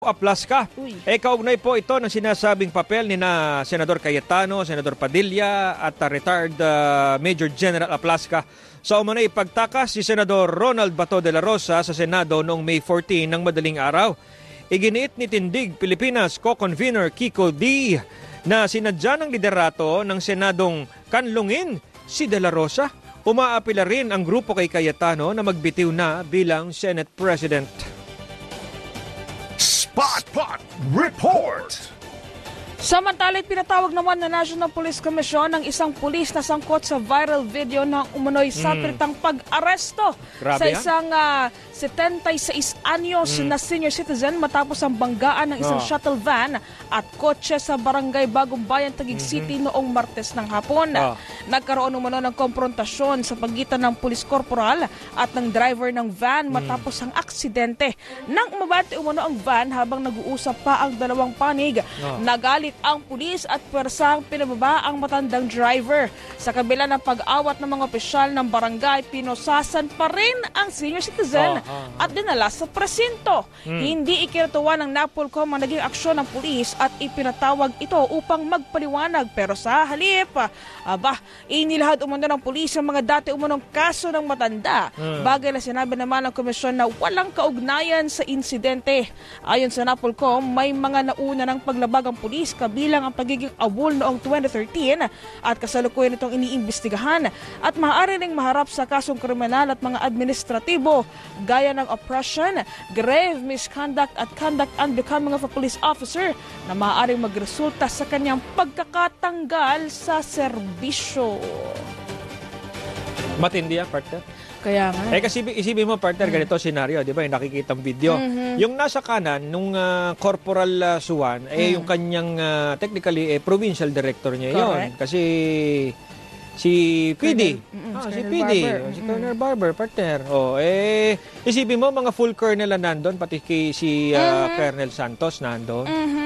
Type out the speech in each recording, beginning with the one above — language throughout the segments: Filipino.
Aplas ka. Kaugnay po ito ng sinasabing papel ni na Senador Cayetano, Senador Padilla at retired Major General Aplasca sa umunay pagtakas si Senador Ronald Bato de la Rosa sa Senado noong May 14 ng madaling araw. Iginiit ni Tindig Pilipinas Co-Convener Kiko D na sinadya ng liderato ng Senadong kanlungin si de la Rosa. Umaapila rin ang grupo kay Cayetano na magbitiw na bilang Senate President. Spot Report! Samantala, pinatawag naman ng National Police Commission ng isang pulis na sangkot sa viral video ng umunoy sapilitang pag-aresto sa isang 76 anyos na senior citizen matapos ang banggaan ng isang shuttle van at kotse sa barangay Bagong Bayan, Taguig City noong Martes ng hapon. Nagkaroon umano ng komprontasyon sa pagitan ng police corporal at ng driver ng van matapos ang aksidente. Nang umabante umano ang van habang nag-uusap pa ang dalawang panig, nagalit ang pulis at pwersang pinababa ang matandang driver. Sa kabila ng pag-awat ng mga opisyal ng barangay, pinosasan pa rin ang senior citizen at dinala sa presinto. Hindi ikinatuwa ng NAPOLCOM ang naging aksyon ng pulis at ipinatawag ito upang magpaliwanag. Pero sa halip, inilahad umano ng pulis ang mga dati umanong kaso ng matanda. Bagay na sinabi naman ng komisyon na walang kaugnayan sa insidente. Ayon sa NAPOLCOM, may mga nauna ng paglabag ang pulis kabilang ang pagiging awol noong 2013 at kasalukuyan itong iniimbestigahan at maaari ring maharap sa kasong kriminal at mga administratibo gaya ng oppression, grave misconduct at conduct unbecoming of a police officer na maaaring magresulta sa kanyang pagkakatanggal sa serbisyo. Matindi yan, partner. Kaya nga. Kasi isipin mo, partner, ganito senaryo, di ba? Yung nakikitang video. Yung nasa kanan, nung Corporal Suwan, yung kanyang, technically, provincial director niya yon. Kasi si PD. Si PD. Si Colonel Barber, partner. Isipin mo, mga full colonel na nandun, pati si Colonel Santos nandun.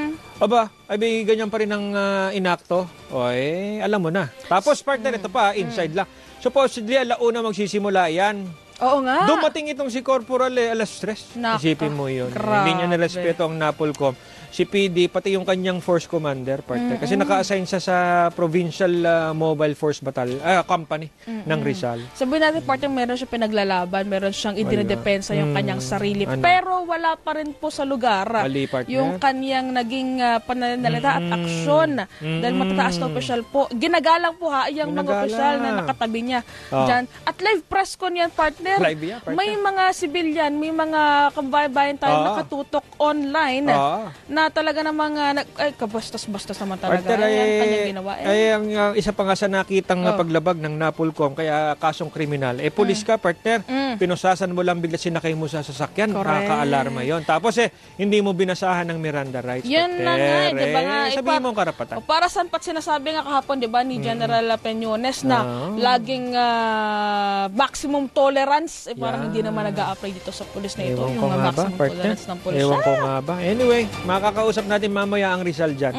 Ay ganyan pa rin ang inakto. Alam mo na. Tapos, partner, ito pa, inside lang. Supposedly, alauna magsisimula yan. Oo nga. Dumating itong si Corporal alas 3. Isipin mo yun. Hindi niya narespeto ang NAPOLCOM. Si PD, pati yung kanyang force commander, partner. Kasi naka-assign siya sa Provincial Mobile Force Company ng Rizal. Sabihin natin, partner, meron siya pinaglalaban, meron siyang idinidepensa yung kanyang sarili. Pero wala pa rin po sa lugar yung kanyang naging pananalita at aksyon. Dahil matataas na opisyal po. Ginagalang po yung mga opisyal na nakatabi niya dyan. At live press con yan, partner. May mga civilian, may mga kababayan tayo nakatutok online na talaga namang kabastos-bastos naman talaga. Kanyang ginawa. Ang isa pa nga sa nakitang paglabag ng NAPOLCOM, kaya kasong kriminal. Pulis ka, partner. Pinusasan mo lang bigla sinakay mo sa sasakyan. Nakaka-alarma yon. Tapos hindi mo binasahan ng Miranda rights, yan partner. Na nga, diba nga. Sabihin mo ang karapatan. Para saan pat sinasabi nga kahapon, diba, ni General Peñones na laging maximum tolerance. Parang hindi naman nag-a-apply dito sa pulis na ito. Yung maximum tolerance ng pulis. Ewan ko nga ba. Anyway, makakausap natin mamaya ang Rizal dyan.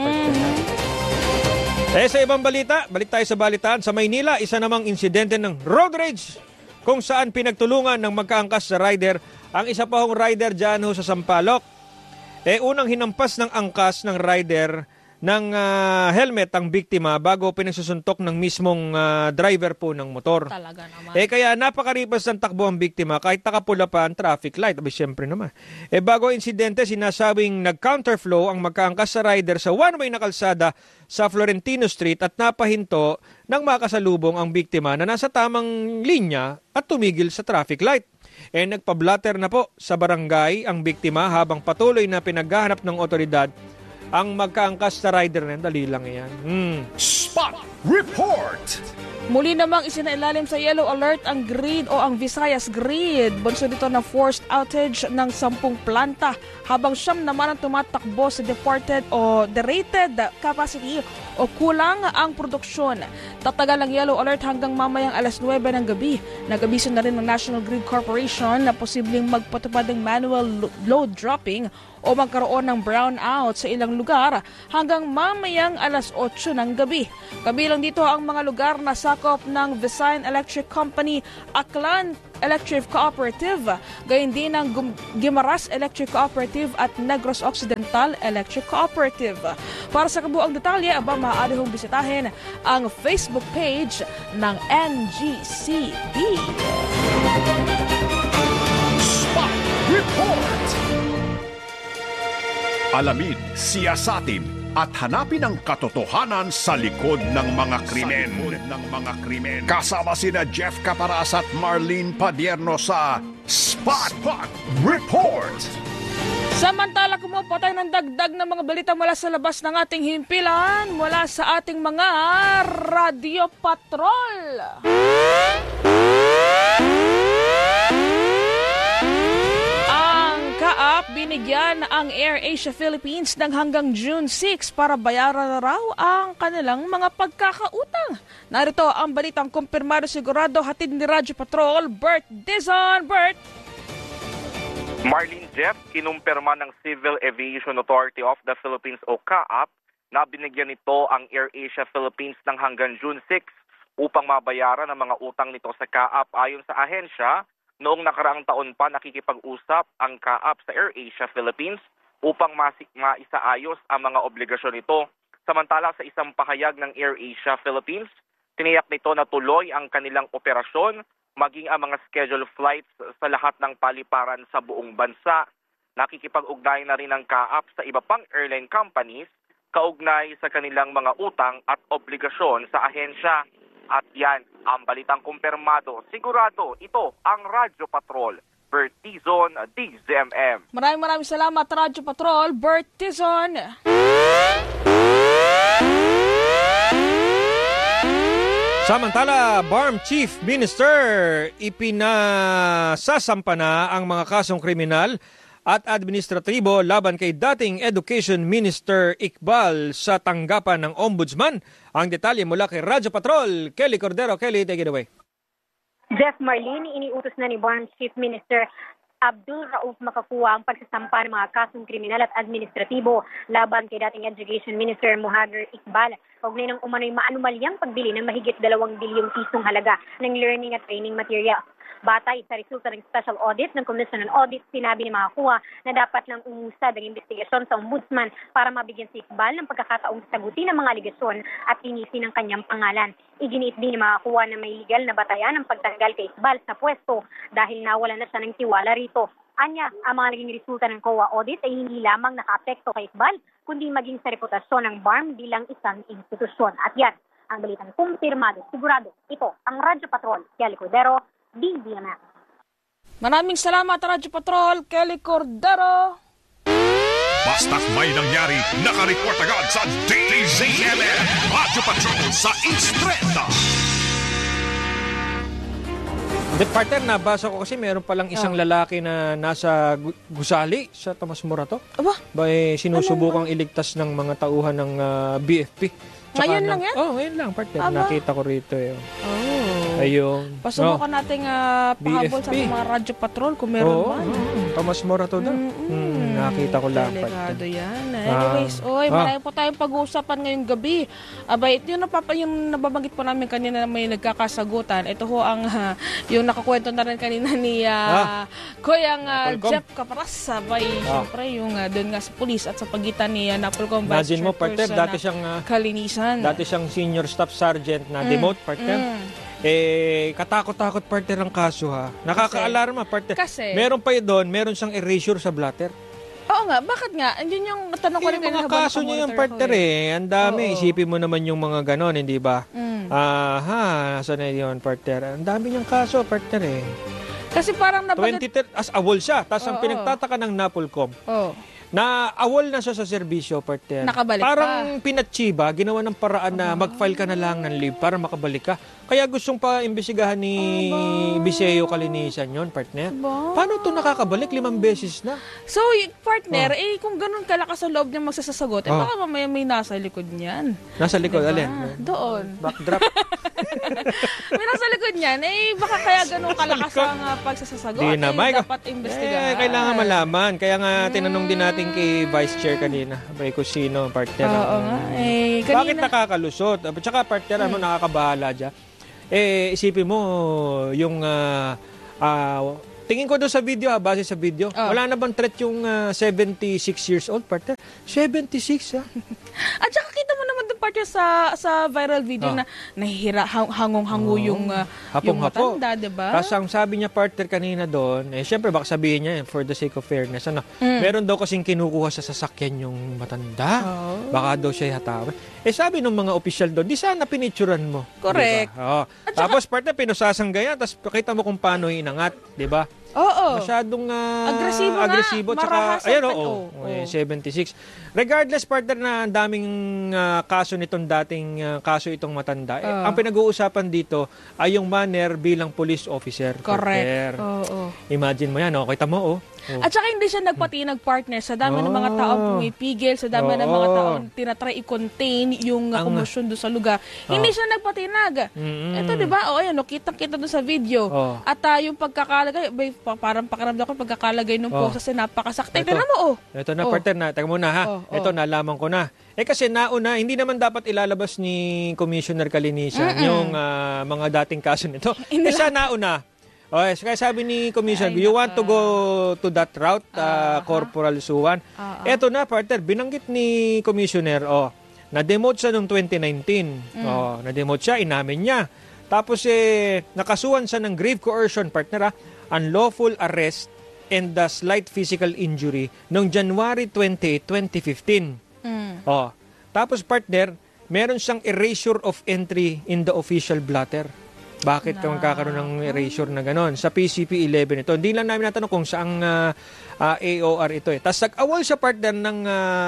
Sa ibang balita, balik tayo sa balitaan. Sa Maynila, isa namang insidente ng road rage kung saan pinagtulungan ng magkaangkas sa rider ang isa pa hong rider dyan sa Sampaloc. Unang hinampas ng angkas ng rider ng helmet ang biktima bago pinagsusuntok ng mismong driver po ng motor. Talaga naman. Kaya napakaripas ng takbo ang biktima kahit nakapula pa ang traffic light. Siyempre naman. Bago insidente, sinasabing nag-counterflow ang magkaangkas sa rider sa one-way na kalsada sa Florentino Street at napahinto nang makasalubong ang biktima na nasa tamang linya at tumigil sa traffic light. Nagpa-blatter na po sa barangay ang biktima habang patuloy na pinaghahanap ng otoridad ang magkaangkas na rider na yan. Dali lang yan. Spot Report! Muli namang isinailalim sa yellow alert ang grid o ang Visayas Grid. Bunso dito ng forced outage ng 10 planta habang 9 naman ang tumatakbo sa derated capacity o kulang ang produksyon. Tatagal ang yellow alert hanggang mamayang alas 9 ng gabi. Nag-abiso na rin ng National Grid Corporation na posibleng magpatupad ng manual load dropping o magkaroon ng brownout sa ilang lugar hanggang mamayang alas 8 ng gabi. Kabilang dito ang mga lugar na sakop ng Visayan Electric Company, Aklan Electric Cooperative, gayon din ang Guimaras Electric Cooperative at Negros Occidental Electric Cooperative. Para sa kabuang detalye, maaari hong bisitahin ang Facebook page ng NGCP. Spot Report! Alamin, siyasatin at hanapin ang katotohanan sa likod ng mga krimen. Kasama sina Jeff Caparas at Marlene Padierno sa Spot Report! Samantala, kumuha tayo ng dagdag ng mga balita mula sa labas ng ating himpilan, mula sa ating mga Radio Patrol. Ang CAAP binigyan ang AirAsia Philippines ng hanggang June 6 para bayaran na raw ang kanilang mga pagkakautang. Narito ang balitang kumpirmado sigurado hatid ni Radio Patrol, Bert Dizon. Bert! Marlene, Jeff, kinumpirma ng Civil Aviation Authority of the Philippines o CAAP na binigyan nito ang AirAsia Philippines ng hanggang June 6 upang mabayaran ang mga utang nito sa CAAP. Ayon sa ahensya, noong nakaraang taon pa nakikipag-usap ang CAAP sa AirAsia Philippines upang maisaayos ang mga obligasyon nito. Samantala, sa isang pahayag ng AirAsia Philippines, tiniyak nito na tuloy ang kanilang operasyon maging ang mga scheduled flights sa lahat ng paliparan sa buong bansa. Nakikipag-ugnay na rin ang CAAP sa iba pang airline companies kaugnay sa kanilang mga utang at obligasyon sa ahensya. At yan ang balitang kumpirmado. Sigurado, ito ang Radio Patrol. Bert Dizon, DZMM. Maraming salamat, Radio Patrol, Bert Dizon. Samantala, BARM Chief Minister ipinasasampa na ang mga kasong kriminal at administratibo laban kay dating Education Minister Iqbal sa tanggapan ng Ombudsman. Ang detalye mula kay Radyo Patrol, Kelly Cordero. Kelly, take it away. Jeff, Marlene, iniutos na ni BARM Chief Minister Abdul Rauf Makakuwa ang pagsasampa ng mga kasong kriminal at administratibo laban kay dating Education Minister Mohager Iqbal. Kaugnay ng umano'y maanumalyang pagbili ng mahigit 2 bilyong pisong halaga ng learning at training material. Batay sa resulta ng special audit ng Commission on Audit, sinabi ni Makakuwa na dapat lang umusad ang investigasyon sa Ombudsman para mabigyan si Iqbal ng pagkakataong sagutin ang mga aligasyon at linisin ang kanyang pangalan. Iginiit din ni Makakuwa na may legal na batayan ang pagtanggal kay Iqbal sa pwesto dahil nawala na siya ng tiwala rito. Anya, ang mga naging resulta ng COA audit ay hindi lamang nakaapekto kay Iqbal, kundi maging sa reputasyon ng BARM bilang isang institusyon. At yan, ang balitang kumpirmado, sigurado. Ito, ang Radyo Patrol, Kelly Cordero, DZMM. Maraming salamat, Radyo Patrol, Kelly Cordero. Basta't may nangyari, naka-report agad sa DZMM. Radyo Patrol sa Instreta. Partner, nabasa ko kasi meron palang isang lalaki na nasa gusali sa Tomas Morato. Aba? Sinusubukang iligtas ng mga tauhan ng BFP. Ngayon lang yan? Ngayon lang, partner. Nakita ko rito yun. Ayun. Pasubukan natin pahabol sa mga Radyo Patrol kung meron man. Tomas Morato daw. Nakita ko lang. Delikado yan. Anyways, marami po tayong pag-uusapan ngayong gabi. Abay, yung nababanggit po namin kanina na may nagkakasagutan. Ito ho ang yung nakakwento na rin kanina ni Kuyang Jeff Caparas. Abay, syempre yung doon nga sa pulis at sa pagitan ni Napolcom Vice Chairperson mo, partner, dati siyang kalinisan. Dati siyang senior staff sergeant na demote, partner. Katakot-takot, partner, ang kaso, ha. Nakaka-alarma, partner. Kasi meron pa doon, meron siyang erasure sa blatter. Oo nga, bakit nga? Andiyan yung tanong ko rin mga kaso niya yung partner Ang dami. Isipin mo naman yung mga ganon, hindi ba? Nasa na yun, partner? Ang dami niyang kaso, partner Kasi parang as awol siya. Tapos ang pinagtataka ng Napolcom. Na awol na siya sa serbisyo, partner. Nakabalik parang pinatsiba, ginawa ng paraan na mag-file ka na lang ng leave para makabalik ka. Kaya gustong pa imbestigahan ni Biseo Kalinisan yon, partner. Paano ito nakakabalik? 5 beses na. So, partner, kung ganun kalakas sa loob niya magsasagot, baka mamaya may nasa likod niyan. Nasa likod, alin? Doon. Backdrop. May nasa likod niyan, baka kaya ganun kalakas ang pagsasagot. Dapat imbestigahan. Kailangan malaman. Kaya nga, tinanong din natin natin kay Vice Chair kanina, may kusino, partner. Oo nga. Kanina... Bakit nakakalusot? At saka, partner, nakakabahala dyan? Isipin mo, yung... tingin ko doon sa video, base sa video. Wala na bang threat yung 76 years old, partner? 76, ha? At saka kita mo naman doon, partner, sa viral video na nahihira, hangong-hango yung matanda, diba? Kasi ang sabi niya, partner, kanina doon, syempre baka sabihin niya, for the sake of fairness, meron daw kasing kinukuha sa sasakyan yung matanda. Baka daw siya hatawin. Sabi ng mga opisyal doon, di sana pinicturan mo. Correct. Diba? Tapos, partner, pinusasanggayan, tapos pakita mo kung paano inangat, di ba? Oo. Masyadong agresibo tsaka, ayun, 76. Regardless, partner, na ang daming kaso nitong dating kaso itong matanda, ang pinag-uusapan dito ay yung manner bilang police officer. Correct. Imagine mo yan, kita mo, At saka hindi siya nagpatinag, partner, sa dami ng mga taong pumipigil, sa dami ng mga taong tinatry i-contain yung komosyon doon sa lugar. Hindi siya nagpatinag. Ito, di ba? Kitang-kita doon sa video. At yung pagkakalagay, parang pakiramdam ko pagkakalagay ng post kasi napakasakti. Tignan mo, Ito na, partner, teka muna, ha? Ito, nalaman ko na. Kasi nauna, hindi naman dapat ilalabas ni Commissioner Calinisan yung mga dating kaso nito. Siya nauna. Kaya sabi ni Commissioner, you want to go to that route, Corporal Suwan? Eto na, partner, binanggit ni Commissioner, na-demote siya noong 2019. Na-demote siya, inamin niya. Tapos, nakasuhan siya ng grave coercion, partner, unlawful arrest and the slight physical injury noong January 28, 2015. Tapos, partner, meron siyang erasure of entry in the official blotter. Bakit kung magkakaroon ng erasure na gano'n? Sa PCP 11 ito. Hindi lang namin natanong kung saang AOR ito. Tapos nag-awol siya, partner, ng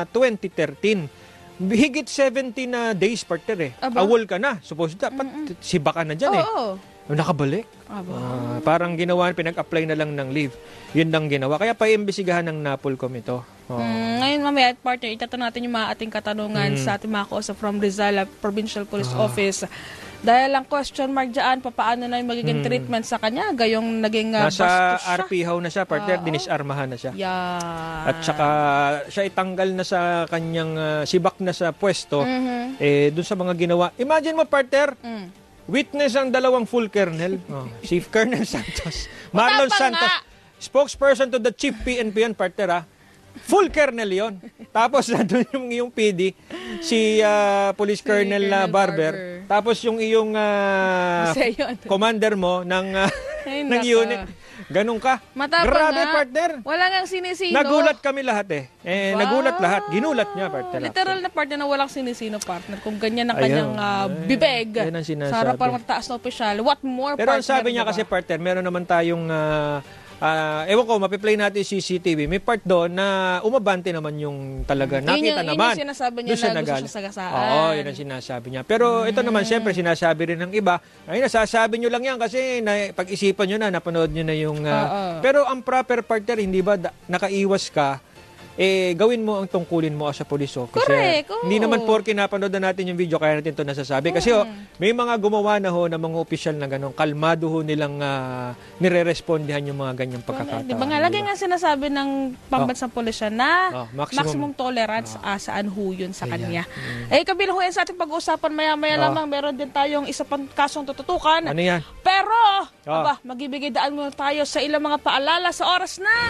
2013. Higit 17 days, partner. Awol ka na. Suppose dapat siba ka na dyan nakabalik. Parang ginawa, pinag-apply na lang ng leave. Yun lang ginawa. Kaya paimbisigahan ng NAPOLCOM ito. Ngayon, mamaya, partner, itatanong natin yung mga ating katanungan sa ating mga kausap from Rizal Provincial Police Office. Dahil lang question mark dyan, paano na yung magiging treatment sa kanya? Gayong naging nasa RP how na siya, partner, dinisarmahan na siya. Yeah. At saka siya itanggal na sa kanyang sibak na sa pwesto, dun sa mga ginawa. Imagine mo, partner, witness ang dalawang full colonel, si Colonel Santos, Marlon Santos, spokesperson to the chief PNP yan, partner, full colonel yon. Tapos nandun yung PD, si Police Colonel Barber. Tapos yung iyong commander mo ng unit. Ganun ka. Matapang Grabe, nga. partner. Wala ngang sinisino. Nagulat kami lahat wow. Nagulat lahat. Ginulat niya, partner. Literal na partner na walang sinisino, partner. Kung ganyan ang kanyang bibeg. Sa harapan ng taas na opisyal. What more, pero partner? Pero sabi niya kasi, partner, meron naman tayong ewan ko, mapiplay natin CCTV. May part doon na umabante naman yung talaga. Nakita naman. Yun yung sinasabi niya na gusto siya sagasaan. Oo, yun ang sinasabi niya. Pero ito naman, siyempre, sinasabi rin ng iba. Ay, nasasabi nyo lang yan kasi pag-isipan nyo na, napanood nyo na yung... pero ang proper partner, hindi ba nakaiwas ka, gawin mo ang tungkulin mo as a police officer. Correct. Hindi naman porke napanood na natin yung video, kaya natin ito nasasabi. Kasi may mga gumawa na ng mga opisyal na gano'n, kalmado nilang nire-respondihan yung mga ganyang pagkakataon. Diba nga, lagi nga sinasabi ng pambansang pulisya na maximum tolerance saan yun sa kanya. Kabilang ho yan sa ating pag-uusapan maya-maya lamang, meron din tayong isa pang kasong tututukan. Ano yan? Pero, magibigay daan muna tayo sa ilang mga paalala sa oras na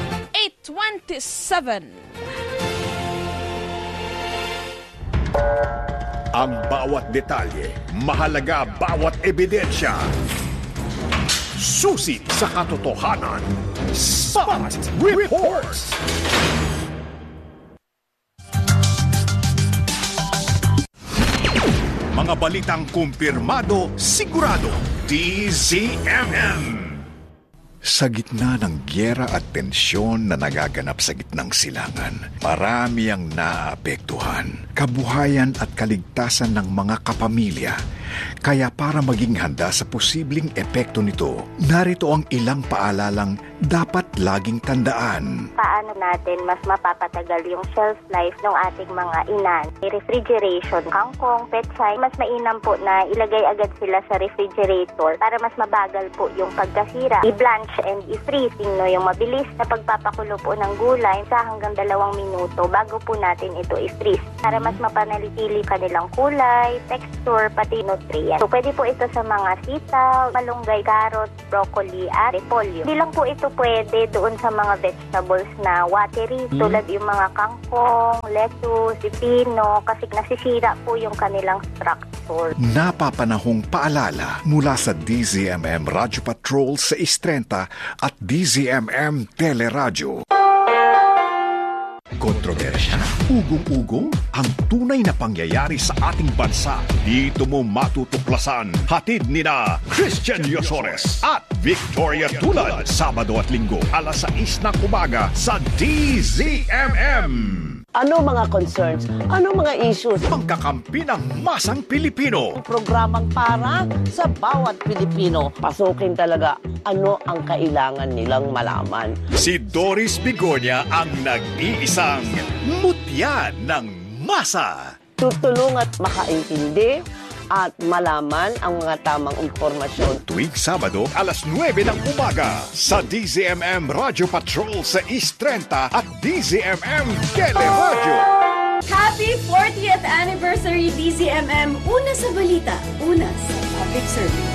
8:27. Ang bawat detalye, mahalaga bawat ebidensya. Susi sa katotohanan. Spot Reports. Mga balitang kumpirmado, sigurado. DZMM. Sa gitna ng gyera at tensyon na nagaganap sa gitnang silangan, marami ang naapektuhan. Kabuhayan at kaligtasan ng mga kapamilya Kaya para maging handa sa posibleng epekto nito, narito ang ilang paalalang dapat laging tandaan. Paano natin mas mapapatagal yung shelf life ng ating mga inan? Refrigeration, kangkong, pechay, mas mainam po na ilagay agad sila sa refrigerator para mas mabagal po yung pagkasira. I-blanch and i-freezing, no? Yung mabilis na pagpapakulo po ng gulay sa hanggang 2 minuto bago po natin ito i-freeze para mas mapanalitili kanilang kulay, texture, pati nutrient. So, pwede po ito sa mga sitaw, malunggay, carrot, broccoli, at repolyo. Hindi lang po ito pwede doon sa mga vegetables na watery, tulad yung mga kangkong, lettuce, pipino, kasi nasisira po yung kanilang structure. Napapanahong paalala mula sa DZMM Radyo Patrol sa 630 at DZMM Teleradyo. Kontrobersya, ugong-ugong, ang tunay na pangyayari sa ating bansa. Dito mo matutuklasan. Hatid nina Christian Yosores at Victoria Tulad. Sabado at Linggo, alas 6 ng umaga sa DZMM. Ano mga concerns? Ano mga issues? Pangkakampi ng masang Pilipino. Programang para sa bawat Pilipino. Pasukin talaga ano ang kailangan nilang malaman. Si Doris Bigonia ang nag-iisang mutya ng masa. Tutulong at makaintindi at malaman ang mga tamang impormasyon. Tuwing Sabado, alas 9 ng umaga sa DZMM Radio Patrol sa 630 at DZMM Teleradyo. Happy 40th Anniversary DZMM! Una sa balita, una sa public service.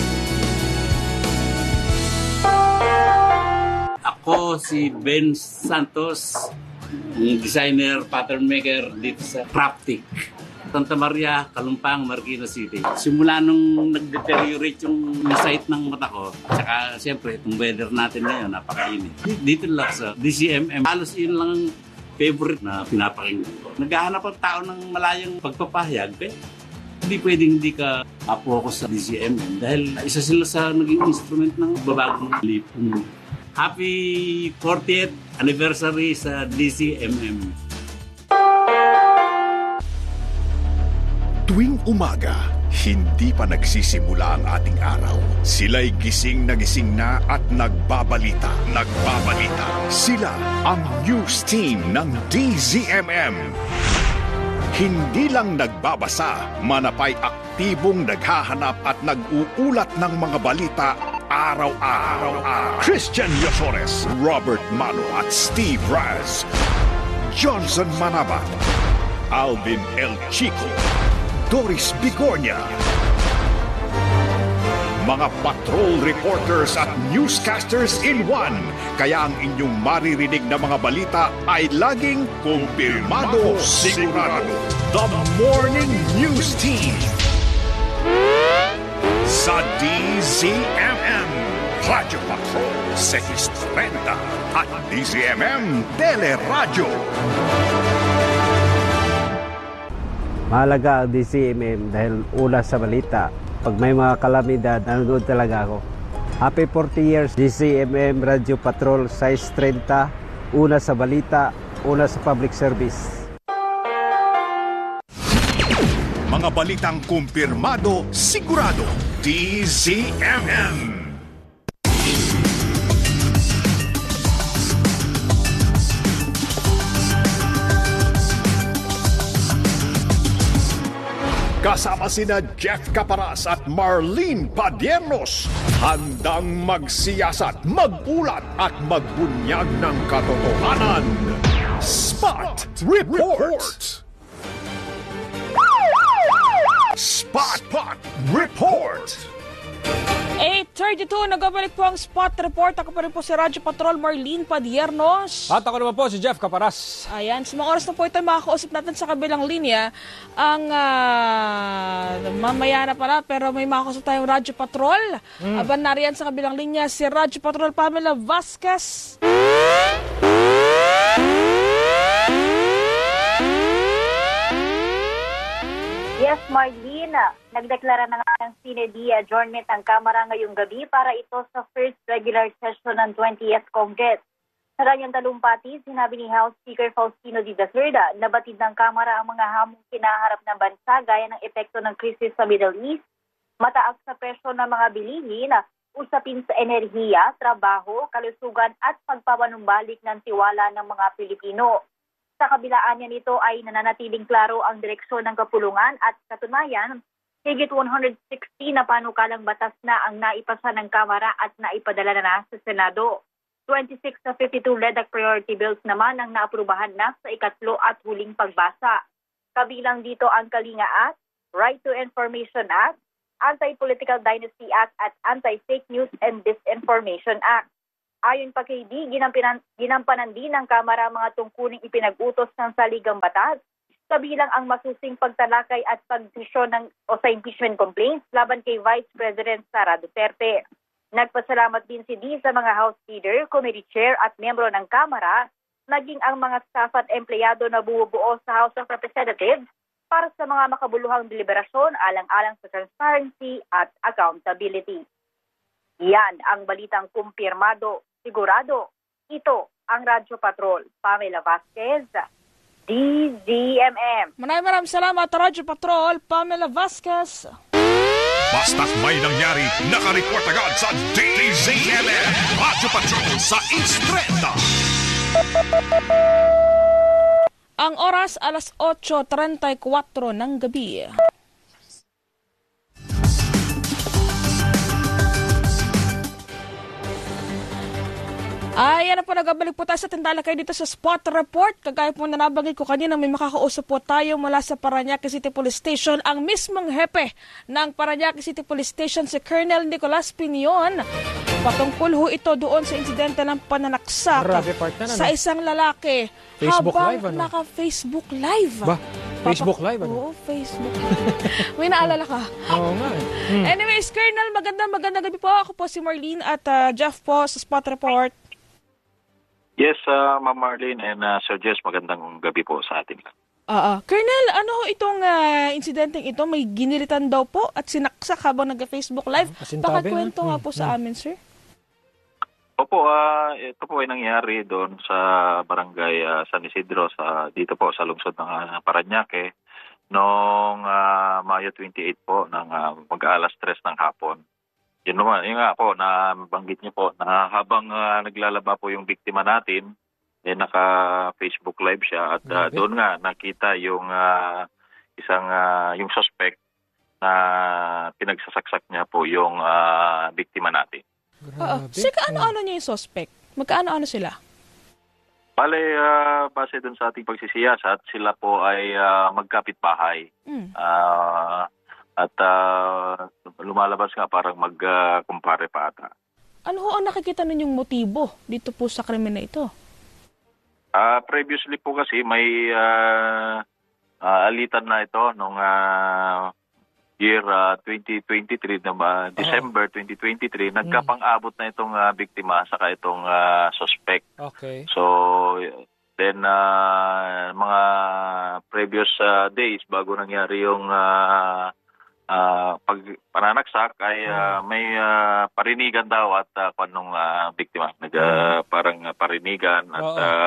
Ako si Ben Santos, designer, pattern maker dito sa Craftic. Santa Maria, Kalumpang, Marikina City. Simula nung nag-deteriorate yung sight ng mata ko, tsaka siyempre itong weather natin ngayon, napakainit. Dito lang sa DZMM, halos yun lang ang favorite na pinapakinggan ko. Naghahanap ang tao ng malayang pagpapahayag, kaya hindi pwedeng hindi ka focus sa DZMM dahil isa sila sa naging instrument ng babagong lip. Happy 40th anniversary sa DZMM. Tuwing umaga, hindi pa nagsisimula ang ating araw. Sila'y gising na at nagbabalita. Sila ang news team ng DZMM. Hindi lang nagbabasa, manapay aktibong naghahanap at nag-uulat ng mga balita araw-araw. Christian Yosores, Robert Mano at Steve Raz, Johnson Manabat, Alvin El Chico, Doris Bigonia. Mga patrol reporters at newscasters in one. Kaya ang inyong maririnig na mga balita ay laging kumpirmado, sigurado. The Morning News Team sa DZMM Radio Patrol 630 at DZMM Teleradyo. Mahalaga ang DZMM dahil una sa balita. Pag may mga kalamidad, nanonood talaga ako. Happy 40 years DZMM Radio Patrol 630. Una sa balita, una sa public service. Mga balitang kumpirmado, sigurado. DZMM. Kasama sina Jeff Caparas at Marlene Padiernos, handang magsiyasat, magulat at magbunyag ng katotohanan. Spot Report! Spot Report! 8:32, nagabalik po ang Spot Report. Ako pa rin po si Radyo Patrol Marlene Padiernos. At ako naman po si Jeff Caparas. Ayan, sa mga oras na po ito, makakausap natin sa kabilang linya ang mamaya na pala, pero may makakausap tayong Radyo Patrol. Aban nariyan sa kabilang linya si Radyo Patrol Pamela Vasquez. Yes, Marlene, nagdeklara na nga ng Senate adjournment ang Kamara ngayong gabi para ito sa first regular session ng 20th Congress. Sa kanyang talumpati, sinabi ni House Speaker Faustino D. Cerda na batid ng Kamara ang mga hamong kinaharap ng bansa gaya ng epekto ng krisis sa Middle East, mataas na presyo ng mga bilihin, usapin sa enerhiya, trabaho, kalusugan at pagpapanumbalik ng tiwala ng mga Pilipino. Sa kabilaan niya nito ay nananatiling klaro ang direksyon ng kapulungan at katunayan, higit 160 na panukalang batas na ang naipasa ng Kamara at naipadala na sa Senado. 26 sa 52 LEDAC priority bills naman ang naaprubahan na sa ikatlo at huling pagbasa. Kabilang dito ang Kalinga Act, Right to Information Act, Anti-Political Dynasty Act at Anti-Fake News and Disinformation Act. Ayon pa kay D, ginampanan din ng Kamara mga tungkuling ipinag-utos ng saligang batas, kabilang ang masusing pagtalakay at pagdesisyon sa impeachment complaints laban kay Vice President Sara Duterte. Nagpasalamat din si D sa mga House Leader, Committee Chair at miyembro ng Kamara, naging ang mga staff at empleyado na bumubuo sa House of Representatives para sa mga makabuluhang deliberasyon alang-alang sa transparency at accountability. Yan ang balitang kumpirmado, sigurado. Ito ang Radyo Patrol. Pamela Vasquez, DZMM. Maraming salamat, Radyo Patrol, Pamela Vasquez. Basta't may nangyari, nakareport agad sa DZMM. Radyo Patrol sa Instreta. Ang oras, alas 8:34 ng gabi. Ayan na po, nagabalik po tayo sa tintalakay dito sa Spot Report. Kagaya po na nabanggit ko kanina, may makakausap po tayo mula sa Parañaque City Police Station, ang mismong hepe ng Parañaque City Police Station, si Colonel Nicolas Pinion. Patungkol ho ito doon sa insidente ng pananaksak sa isang lalaki. Facebook habang Live, ano? Naka-Facebook Live. Ba? Facebook Live, ano? Oo, Facebook. May naalala ka? Oo nga. Anyways, Colonel, magandang gabi po. Ako po si Marlene at Jeff po sa Spot Report. Yes, Ma'am Marlene and Sir Jess, magandang gabi po sa atin lang. Colonel, ano itong insidenteng ito? May ginilitan daw po at sinaksak habang nag-Facebook Live. Pakikwento nga po sa amin, sir. Opo, ito po ay nangyari doon sa barangay San Isidro, dito po sa lungsod ng Parañaque, noong Mayo 28 po, ng mag-alas 3 ng hapon. Yun nga po, nabanggit niyo po na habang naglalaba po yung biktima natin, naka-Facebook Live siya at doon nga nakita yung yung suspect na pinagsasaksak niya po yung biktima natin. Sika ano niya yung suspect? Magkaano sila? Bale, base doon sa ating pagsisiyasat, sila po ay magkapitbahay. At lumalabas nga parang mag-kumpare pa ata. Ano ho ang nakikita ninyong motibo dito po sa krimen na ito? Previously po kasi may alitan na ito nung year 2023, December 2023, nagkapang-abot na itong biktima saka itong suspect. Okay. So, then mga previous days bago nangyari yung pananaksak ay may parinigan daw at kanong biktima. Parang parinigan at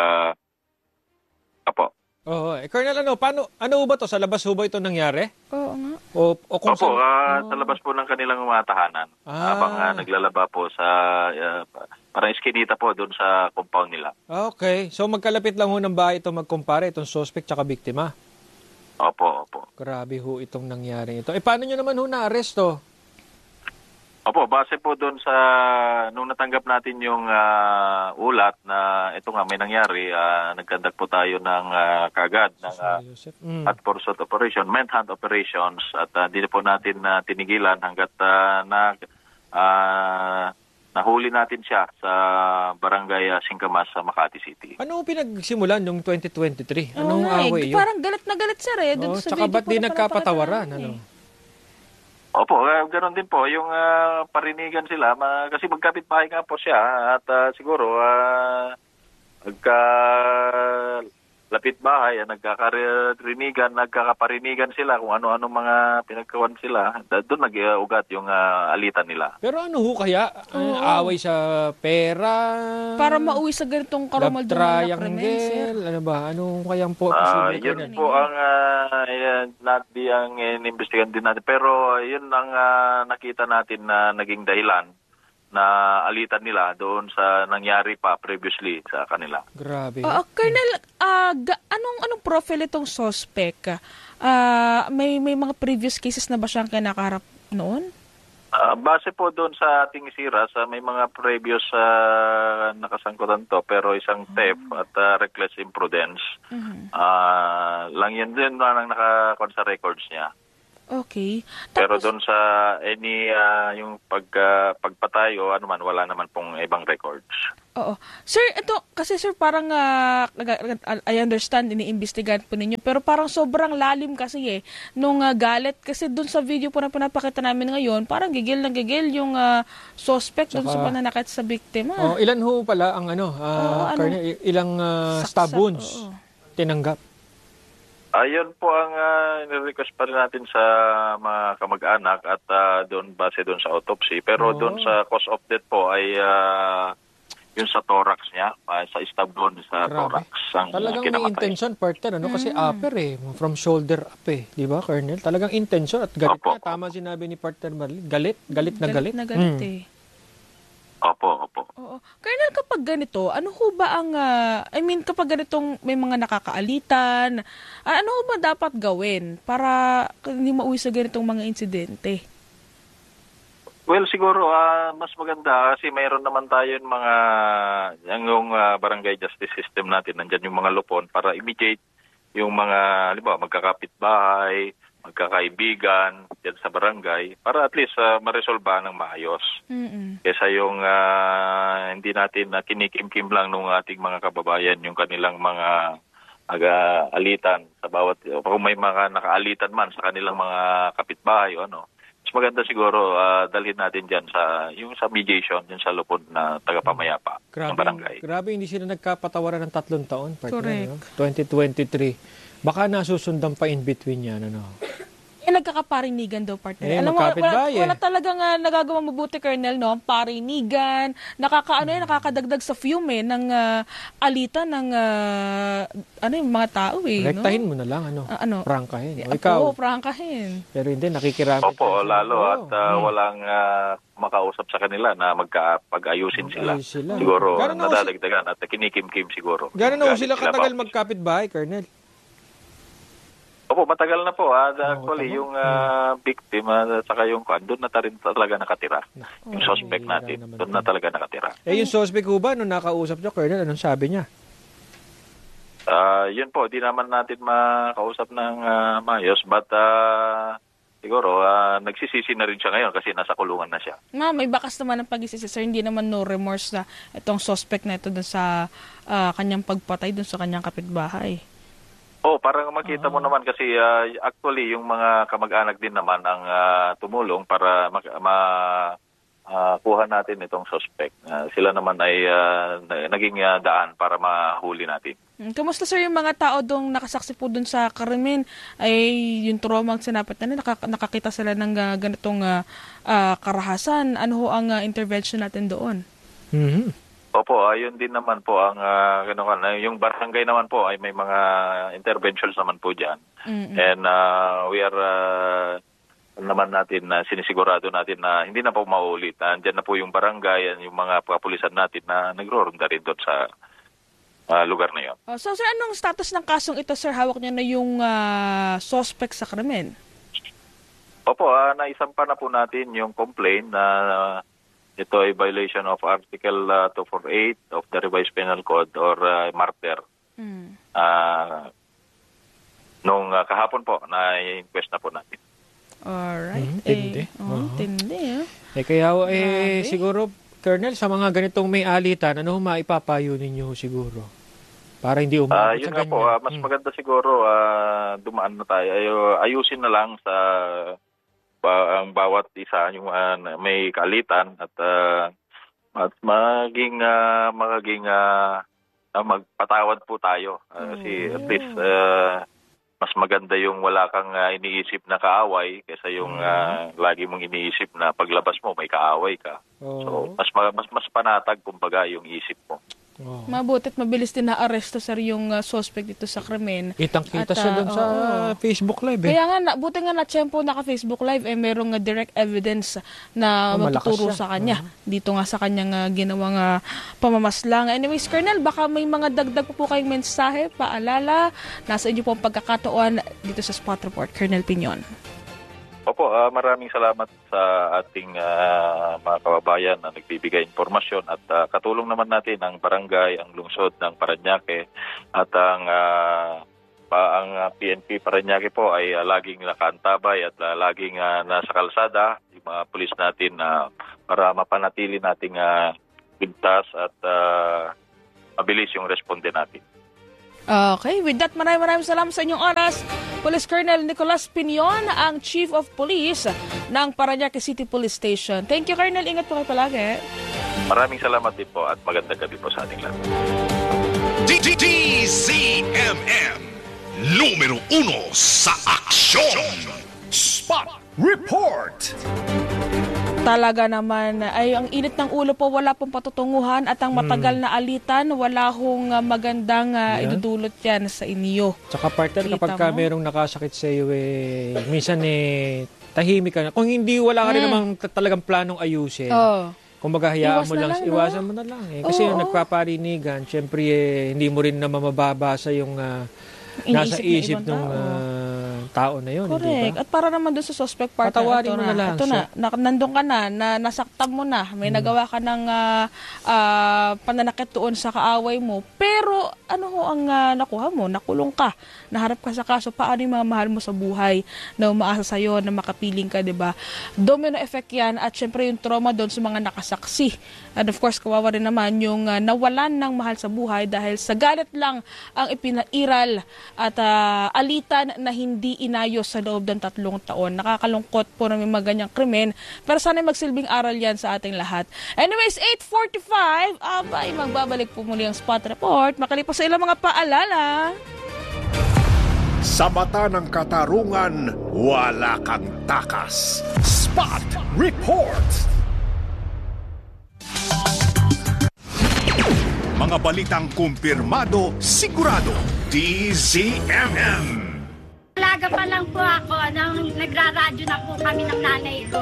apo. Colonel, ano ba to? Sa labas ba ito nangyari? Oo nga. O kung sa labas po ng kanilang mga tahanan. Habang naglalaba po sa parang iskinita po doon sa compound nila. Okay. So magkalapit lang ho ng bahay ito magkumpare, itong suspect tsaka biktima? Opo. Grabe ho itong nangyari ito. Paano nyo naman ho na-aresto? Opo, base po doon sa nung natanggap natin yung ulat na ito nga may nangyari, nagkandak po tayo ng kagad ng at pursuit operation, manhunt operations at hindi po natin tinigilan hanggat nahuli natin siya sa barangay Singkamas sa Makati City. Ano pinagsimulan yung 2023? Anong away yun? Parang galit na galit sir eh. Tsaka ba't di nagkapatawaran? Opo, ganoon din po. Yung parinigan sila, kasi magkapit-bahay nga po siya at siguro lapit bahay, nagkakaparinigan sila kung ano-ano mga pinagkawan sila. Doon nag-ugat yung alitan nila. Pero ano ho kaya? Away sa pera? Para mauwi sa ganitong karumal-dumal na krimen, sir? Ano ba? Ano kayang posible? Yun po ang inimbestigahan din natin. Pero yun ang nakita natin na naging dahilan na alitan nila doon sa nangyari pa previously sa kanila. Grabe. Colonel, anong profile itong suspect? May mga previous cases na ba siyang kinakaharap noon? Base po doon sa ating isiras, may mga previous nakasangkutan to, pero isang theft at reckless imprudence. Lang yan din ang nakakon sa records niya. Okay. Pero doon sa yung pagpatay o ano man, wala naman pong ibang records. Oo. Sir, ito, kasi sir, parang I understand, iniimbestigahan po ninyo, pero parang sobrang lalim kasi nung galit, kasi doon sa video po na pinapakita namin ngayon, parang gigil na gigil yung suspect doon sa pananakit sa biktima. Ilan ho pala ang ilang stab wounds tinanggap? Ayun po ang request pa rin natin sa mga kamag-anak at doon base doon sa autopsy. Pero doon sa cause of death po ay yung sa thorax niya, sa stab wound sa thorax ang talagang kinamatay. may intention, partner, kasi upper from shoulder up di ba, Colonel? Talagang intention at galit na. Tama sinabi ni partner Marlene. Galit na galit. Opo. Oo. Colonel, kapag ganito, ano ho ba ang, kapag ganitong may mga nakakaalitan, ano ho ba dapat gawin para hindi mauwi sa ganitong mga insidente? Well, siguro mas maganda kasi mayroon naman tayo yung barangay justice system natin, nandyan yung mga lupon para immediate yung mga, magkakapitbahay, magkakaibigan dyan sa barangay para at least maresolba ng maayos. Kesa yung hindi natin kinikim-kim lang ng ating mga kababayan yung kanilang mga alitan sa bawat, kung may mga nakaalitan man sa kanilang mga kapitbahay o ano. Mas maganda siguro dalhin natin dyan sa mediation, dyan sa lupon na tagapamayapa ng barangay. Grabe, hindi sila nagkapatawaran ng 3 taon. Correct. 2023. Baka nasusundan pa in between yan, Nagkakaparinigan daw, partner. Alam mo, wala talagang nagagawa mabuti, Colonel, no? Parinigan, nakakadagdag sa fume ng alitan ng yung mga tao, Rektahin mo na lang, prangkahin. Oo, prangkahin. Pero hindi, nakikirami. Opo, lalo at walang makausap sa kanila na magkapag-ayusin sila. Siguro, nadadagdagan at kinikim-kim siguro. Gano'n na sila katagal magkapit-bahay, Colonel? Opo, matagal na po. Actually, yung biktima at saka yung doon na rin talaga nakatira. Yung suspect natin, doon na talaga nakatira. Yung suspect ho ba, nung nakausap nyo, Colonel, anong sabi niya? Yun po, di naman natin makausap ng maayos. But siguro, nagsisisi na rin siya ngayon kasi nasa kulungan na siya. May bakas naman ng pag-isisi, sir. Hindi naman no remorse na itong suspect na ito dun sa kanyang pagpatay dun sa kanyang kapitbahay. Parang makita mo naman kasi actually yung mga kamag-anak din naman ang tumulong para kuha natin itong suspect. Sila naman ay naging daan para mahuli natin. Kamusta, sir, yung mga tao dong nakasaksi po dun sa krimen? Ay yung trauma ang sinapit na nakakita sila ng ganitong karahasan. Ano ho ang intervention natin doon? Opo, ayun din naman po ang yung barangay naman po ay may mga interventions naman po diyan. And we are naman natin sinisigurado natin na hindi na po mauulit. Andiyan na po yung barangay, yung mga kapulisan natin na nagro-ronda rin doon sa lugar na 'yon. So sir, anong status ng kasong ito, sir? Hawak niya na yung suspect sa krimen? Opo, naisampa na po natin yung complaint na ito ay violation of Article 248 of the Revised Penal Code or murder. Nung kahapon po, na-inquest na po natin. Alright. Tindi. Kaya siguro, Colonel, sa mga ganitong may alitan, ano maipapayo ninyo siguro? Para hindi umabot yun sa ganyan. Po, mas maganda siguro dumaan na tayo. Ayusin na lang sa ang bawat isa yung may kaalitan at maging magpatawad po tayo. Kasi at least mas maganda yung wala kang iniisip na kaaway kaysa yung lagi mong iniisip na paglabas mo may kaaway ka. So mas panatag kumbaga yung isip mo. Mabutit mabilis din na-aresto sir yung suspect dito sa krimen. Kitang-kita siya doon sa Facebook Live. Kaya nga, buti nga na-tsempo naka-Facebook Live, merong direct evidence na matuturo sa kanya. Dito nga sa kanyang ginawang pamamaslang. Anyways, Colonel, baka may mga dagdag po kayong mensahe, paalala, nasa inyo po ang pagkakataon dito sa Spot Report. Colonel Piñon. Opo, maraming salamat sa ating mga kababayan na nagbibigay informasyon at katulong naman natin ang barangay, ang lungsod ng Parañaque at ang PNP Parañaque po ay laging nakaantabay at laging nasa kalsada yung mga pulis natin para mapanatili nating ligtas at mabilis yung responde natin. Okay, with that, maraming salamat sa inyong oras. Police Colonel Nicolas Piñon, ang Chief of Police ng Parañaque City Police Station. Thank you, Colonel. Ingat po kayo palagi. Maraming salamat din po at magandang gabi po sa ating lahat. DZMM Numero 1 sa aksyon. Spot Report. Talaga naman ay ang init ng ulo po, wala pong patutunguhan at ang matagal na alitan, wala hong magandang idudulot yan sa inyo. Tsaka partner, kapag merong nakasakit sa iyo, minsan tahimik ka na. Kung hindi, wala ka rin namang talagang planong ayusin. Kumbaga, hayaan mo lang, iwasan mo na lang. Kasi yung nagpaparinigan, syempre hindi mo rin na mamababasa yung nasa isip ng tao na yun. Correct. At para naman doon sa suspect partner, patawarin mo na lang. Ito na, nandun ka na, nasaktan mo na, may nagawa ka ng pananakit doon sa kaaway mo. Pero ano ho ang nakuha mo? Nakulong ka, naharap ka sa kaso, paano yung mga mahal mo sa buhay na umaasa sa'yo, na makapiling ka, diba? Domino effect yan at syempre yung trauma doon sa mga nakasaksi. And of course, kawawa rin naman yung nawalan ng mahal sa buhay dahil sa galit lang ang ipinairal at alitan na hindi inayos sa loob ng 3 taon. Nakakalungkot po na may mga ganyang krimen, pero sana magsilbing aral yan sa ating lahat. Anyways, 8:45, abay, magbabalik po muli ang Spot Report. Makalipas sa ilang mga paalala. Sa mata ng katarungan, wala kang takas. Spot Report. Mga balitang kumpirmado, sigurado. DZMM. Alaga pa lang po ako nang nagraradyo na po kami ng nanay ko.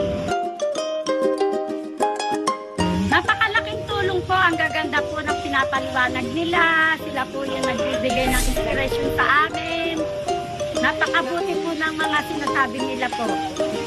Napakalaking tulong po, ang gaganda po ng pinapaliwanag nila. Sila po yung nagbibigay ng inspiration sa amin. Napakabuti po ng mga sinasabi nila po.